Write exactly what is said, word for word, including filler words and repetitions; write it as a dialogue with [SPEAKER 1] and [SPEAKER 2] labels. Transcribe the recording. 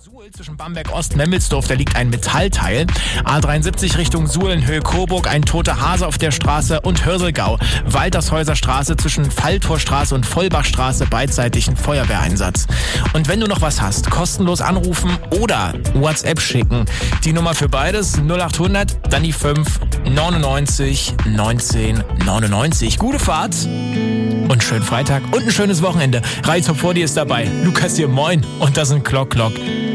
[SPEAKER 1] Suhl zwischen Bamberg-Ost-Memmelsdorf, da liegt ein Metallteil. A dreiundsiebzig Richtung Suhl in Höhe Coburg, ein toter Hase auf der Straße und Hörselgau. Waltershäuser Straße zwischen Falltorstraße und Vollbachstraße, beidseitig ein Feuerwehreinsatz. Und wenn du noch was hast, kostenlos anrufen oder WhatsApp schicken. Die Nummer für beides null achthundert, dann die fünf neunundneunzig neunzehn neunundneunzig. Gute Fahrt und schönen Freitag und ein schönes Wochenende. Reizhopp vor dir ist dabei. Lukas dir moin und das sind Glock Glock.